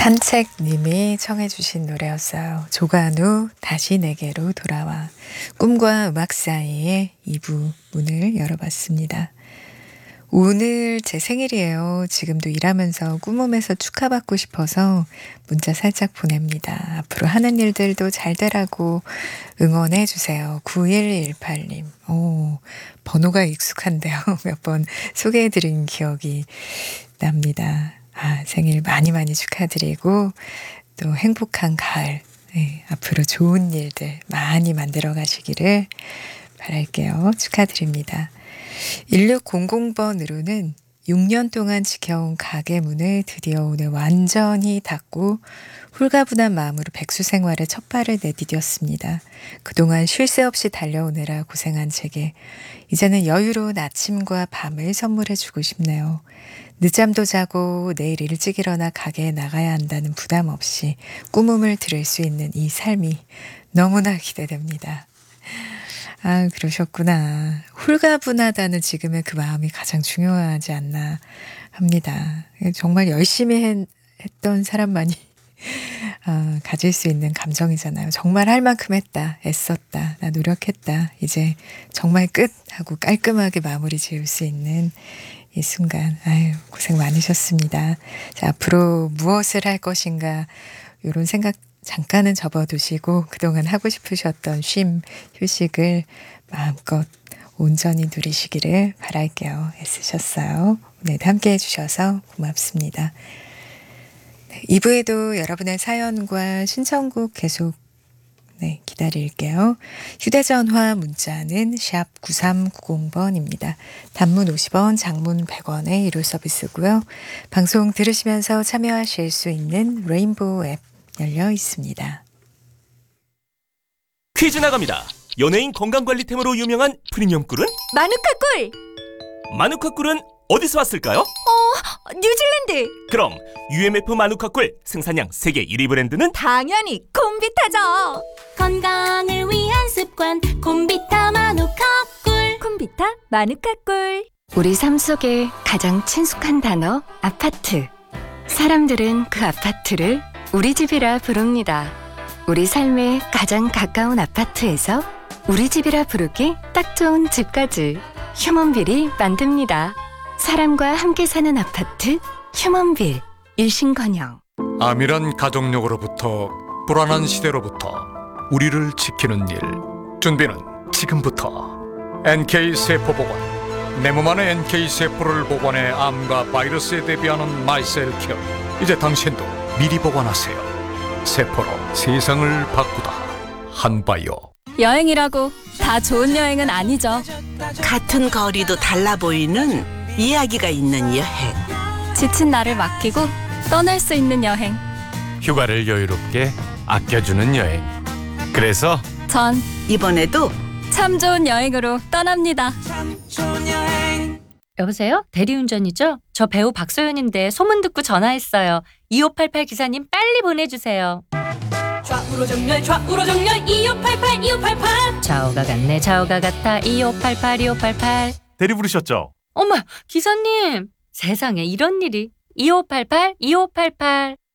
산책님이 청해 주신 노래였어요. 조관우 다시 내게로 돌아와. 꿈과 음악 사이에 2부 문을 열어봤습니다. 오늘 제 생일이에요. 지금도 일하면서 꿈음에서 축하받고 싶어서 문자 살짝 보냅니다. 앞으로 하는 일들도 잘 되라고 응원해 주세요. 9118님. 오, 번호가 익숙한데요. 몇 번 소개해드린 기억이 납니다. 생일 많이 많이 축하드리고 또 행복한 가을, 앞으로 좋은 일들 많이 만들어 가시기를 바랄게요. 축하드립니다. 1600번으로는 6년 동안 지켜온 가게 문을 드디어 오늘 완전히 닫고 홀가분한 마음으로 백수 생활에 첫 발을 내디뎠습니다. 그동안 쉴 새 없이 달려오느라 고생한 제게 이제는 여유로운 아침과 밤을 선물해주고 싶네요. 늦잠도 자고 내일 일찍 일어나 가게에 나가야 한다는 부담 없이 꿈음을 들을 수 있는 이 삶이 너무나 기대됩니다. 그러셨구나. 홀가분하다는 지금의 그 마음이 가장 중요하지 않나 합니다. 정말 열심히 했던 사람만이 가질 수 있는 감정이잖아요. 정말 할 만큼 했다, 애썼다, 나 노력했다, 이제 정말 끝 하고 깔끔하게 마무리 지을 수 있는 이 순간. 고생 많으셨습니다. 자, 앞으로 무엇을 할 것인가 이런 생각 잠깐은 접어두시고 그동안 하고 싶으셨던 쉼, 휴식을 마음껏 온전히 누리시기를 바랄게요. 애쓰셨어요. 오늘도 함께 해주셔서 고맙습니다. 2부에도 여러분의 사연과 신청곡 계속 기다릴게요. 휴대전화 문자는 샵 9390번입니다. 단문 50원, 장문 100원의 1호 서비스고요. 방송 들으시면서 참여하실 수 있는 레인보우 앱 열려 있습니다. 퀴즈 나갑니다. 연예인 건강관리템으로 유명한 프리미엄 꿀은? 마누카 꿀! 마누카 꿀은 어디서 왔을까요? 뉴질랜드! 그럼 UMF 마누카 꿀 생산량 세계 1위 브랜드는? 당연히 콤비타죠! 건강을 위한 습관 콤비타 마누카 꿀. 콤비타 마누카 꿀. 우리 삶 속에 가장 친숙한 단어 아파트. 사람들은 그 아파트를 우리 집이라 부릅니다. 우리 삶에 가장 가까운 아파트에서 우리 집이라 부르기 딱 좋은 집까지 휴먼빌이 만듭니다. 사람과 함께 사는 아파트 휴먼빌. 일신건영. 암이란 가족력으로부터 불안한 시대로부터 우리를 지키는 일. 준비는 지금부터. NK세포보건. 내 몸 안에 NK세포를 보관해 암과 바이러스에 대비하는 마이셀케어. 이제 당신도 미리 보관하세요. 세포로 세상을 바꾸다. 한바이오. 여행이라고 다 좋은 여행은 아니죠. 같은 거리도 달라 보이는 이야기가 있는 여행. 지친 나를 맡기고 떠날 수 있는 여행. 휴가를 여유롭게 아껴주는 여행. 그래서 전 이번에도 참 좋은 여행으로 떠납니다. 여보세요? 대리운전이죠? 저 배우 박소연인데 소문 듣고 전화했어요. 2588 기사님 빨리 보내주세요. 좌우로 정렬 2588 2588. 좌우가 같네 좌우가 같아 2588 2588. 대리 부르셨죠? 어머 기사님 세상에 이런 일이. 2588 2588.